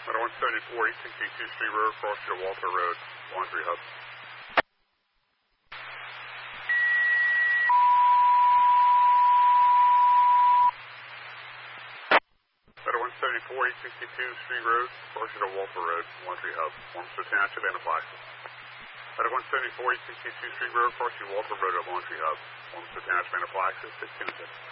At 174 East 62th Street Road, across to Walter Road, Laundry Hub. At 174 East 62th Street Road, across to Walter Road, Laundry Hub. Warmster Township, Anaphylaxis. At 174 East 62th Street Road, across to Walter Road at Laundry Hub. Warmster Township, Anaphylaxis, 16 6.